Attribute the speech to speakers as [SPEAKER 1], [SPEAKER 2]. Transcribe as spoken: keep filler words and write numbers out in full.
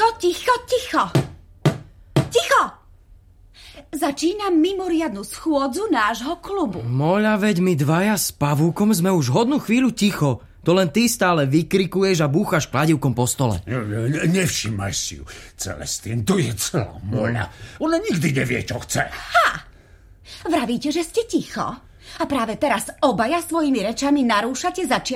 [SPEAKER 1] ticho, ticho. Ticho! Začínam mimoriadnu schôdzu nášho klubu.
[SPEAKER 2] Moľa, veď my dvaja s pavúkom sme už hodnú chvíľu ticho. To len ty stále vykrikuješ a búchaš kladivkom po stole.
[SPEAKER 3] Ne, nevšimaj si ju, Celestín, to je celá Moľa. Ona nikdy nevie, čo chce.
[SPEAKER 1] Ha! Vravíte, že ste ticho? A práve teraz obaja svojimi rečami narúšate začiatok